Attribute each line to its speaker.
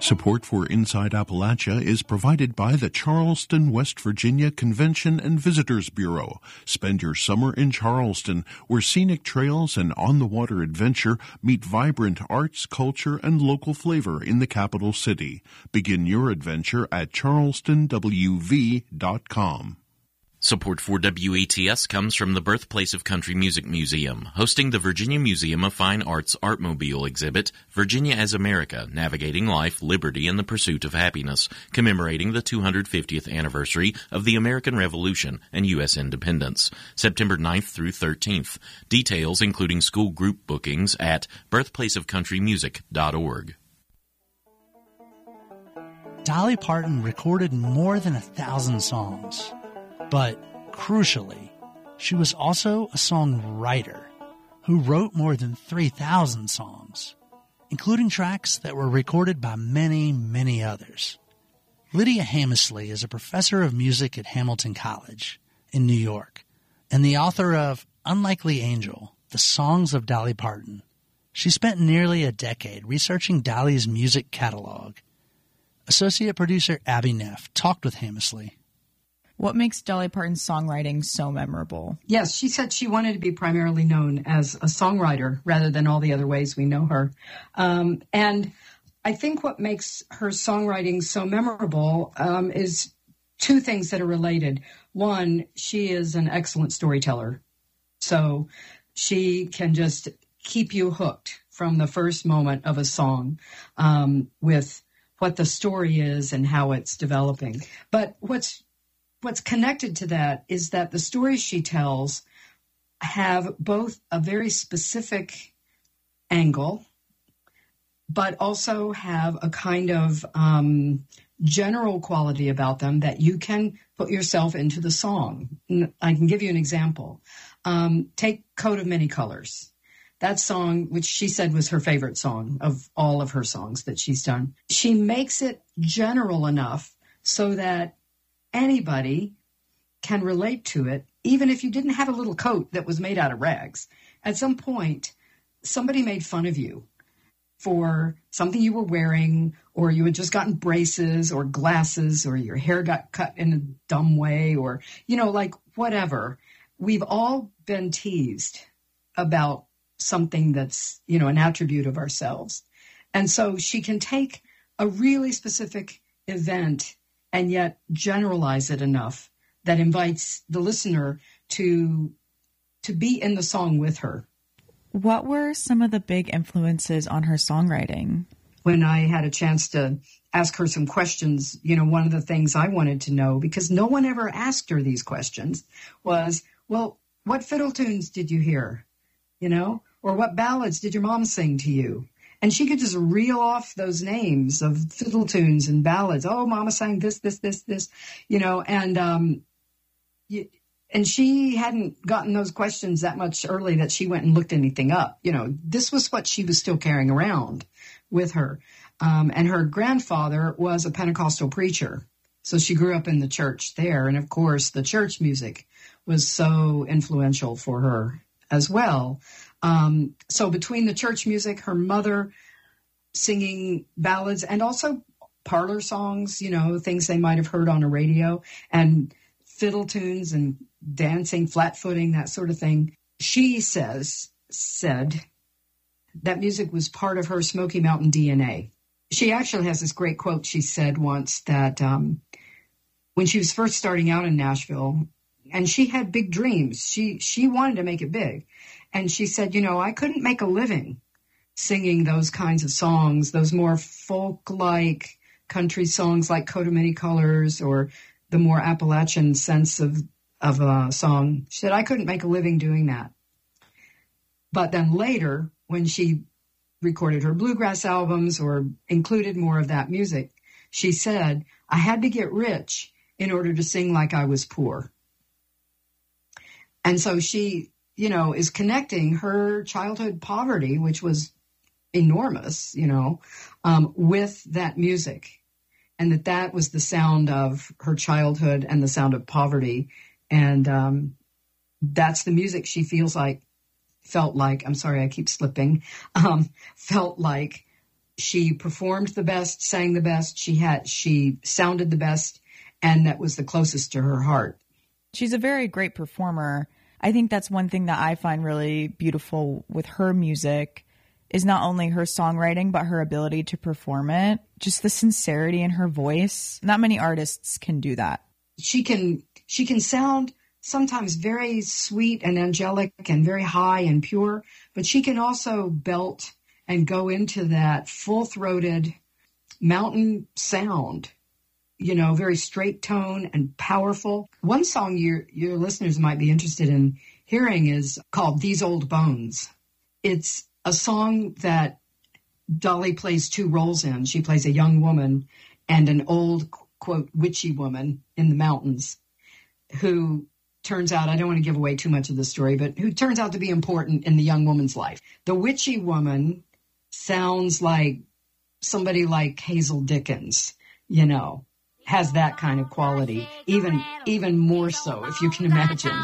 Speaker 1: Support for Inside Appalachia is provided by the Charleston, West Virginia Convention and Visitors Bureau. Spend your summer in Charleston, where scenic trails and on-the-water adventure meet vibrant arts, culture, and local flavor in the capital city. Begin your adventure at charlestonwv.com.
Speaker 2: Support for WATS comes from the Birthplace of Country Music Museum, hosting the Virginia Museum of Fine Arts Artmobile exhibit, Virginia as America, Navigating Life, Liberty, and the Pursuit of Happiness, commemorating the 250th anniversary of the American Revolution and U.S. independence, September 9th through 13th. Details, including school group bookings, at birthplaceofcountrymusic.org.
Speaker 3: Dolly Parton recorded more than 1,000 songs. But, crucially, she was also a songwriter who wrote more than 3,000 songs, including tracks that were recorded by many, many others. Lydia Hammersley is a professor of music at Hamilton College in New York and the author of Unlikely Angel, The Songs of Dolly Parton. She spent nearly a decade researching Dolly's music catalog. Associate producer Abby Neff talked with Hammersley.
Speaker 4: What makes Dolly Parton's songwriting so memorable?
Speaker 5: Yes, she said she wanted to be primarily known as a songwriter rather than all the other ways we know her. And I think what makes her songwriting so memorable is two things that are related. One, she is an excellent storyteller. So she can just keep you hooked from the first moment of a song with what the story is and how it's developing. But what's connected to that is that the stories she tells have both a very specific angle, but also have a kind of general quality about them that you can put yourself into the song. I can give you an example. Take Coat of Many Colors. That song, which she said was her favorite song of all of her songs that she's done. She makes it general enough so that anybody can relate to it, even if you didn't have a little coat that was made out of rags. At some point, somebody made fun of you for something you were wearing, or you had just gotten braces or glasses, or your hair got cut in a dumb way, or, like whatever. We've all been teased about something that's, an attribute of ourselves. And so she can take a really specific event and yet generalize it enough that invites the listener to be in the song with her.
Speaker 4: What were some of the big influences on her songwriting?
Speaker 5: When I had a chance to ask her some questions, one of the things I wanted to know, because no one ever asked her these questions, was, well, what fiddle tunes did you hear? Or what ballads did your mom sing to you? And she could just reel off those names of fiddle tunes and ballads. Oh, Mama sang this, and she hadn't gotten those questions that much early that she went and looked anything up. This was what she was still carrying around with her. And her grandfather was a Pentecostal preacher. So she grew up in the church there. And of course, the church music was so influential for her as well. So between the church music, her mother singing ballads, and also parlor songs, things they might have heard on a radio, and fiddle tunes and dancing, flat-footing, that sort of thing. She said that music was part of her Smoky Mountain DNA. She actually has this great quote. She said once that when she was first starting out in Nashville, and she had big dreams, she wanted to make it big. And she said, I couldn't make a living singing those kinds of songs, those more folk-like country songs like Coat of Many Colors, or the more Appalachian sense of a song. She said, I couldn't make a living doing that. But then later, when she recorded her bluegrass albums or included more of that music, she said, I had to get rich in order to sing like I was poor. And so she, is connecting her childhood poverty, which was enormous, with that music. And that was the sound of her childhood and the sound of poverty. And that's the music she felt like She performed the best, sang the best, she sounded the best, and that was the closest to her heart.
Speaker 4: She's a very great performer. I think that's one thing that I find really beautiful with her music is not only her songwriting, but her ability to perform it. Just the sincerity in her voice. Not many artists can do that.
Speaker 5: She can sound sometimes very sweet and angelic and very high and pure, but she can also belt and go into that full-throated mountain sound, very straight tone and powerful. One song your listeners might be interested in hearing is called These Old Bones. It's a song that Dolly plays two roles in. She plays a young woman and an old, quote, witchy woman in the mountains who turns out, I don't want to give away too much of the story, but who turns out to be important in the young woman's life. The witchy woman sounds like somebody like Hazel Dickens, has that kind of quality, even more so, if you can imagine.